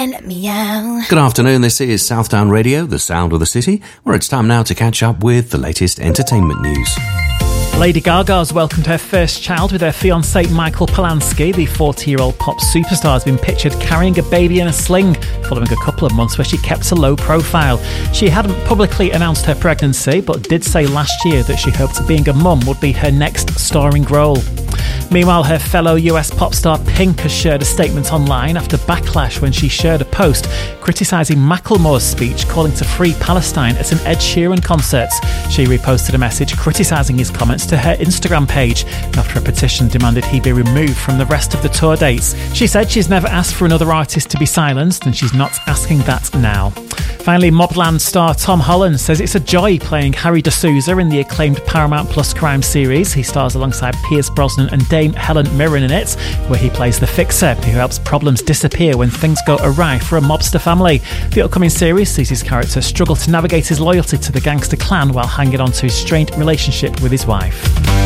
Meow. Good afternoon, this is Southdown Radio, the sound of the city, where it's time now to catch up with the latest entertainment news. Lady Gaga's welcomed her first child with her fiancé Michael Polanski. The 40-year-old pop superstar has been pictured carrying a baby in a sling following a couple of months where she kept a low profile. She hadn't publicly announced her pregnancy, but did say last year that she hoped being a mum would be her next starring role. Meanwhile, her fellow US pop star Pink has shared a statement online after backlash when she shared a post criticising Macklemore's speech calling to free Palestine at an Ed Sheeran concert. She reposted a message criticising his comments to her Instagram page after a petition demanded he be removed from the rest of the tour dates. She said she's never asked for another artist to be silenced and she's not asking that now. Finally, Mobland star Tom Holland says it's a joy playing Harry D'Souza in the acclaimed Paramount Plus crime series. He stars alongside Pierce Brosnan and Dame Helen Mirren in it, where he plays the fixer who helps problems disappear when things go awry for a mobster family. The upcoming series sees his character struggle to navigate his loyalty to the gangster clan while hanging on to his strained relationship with his wife.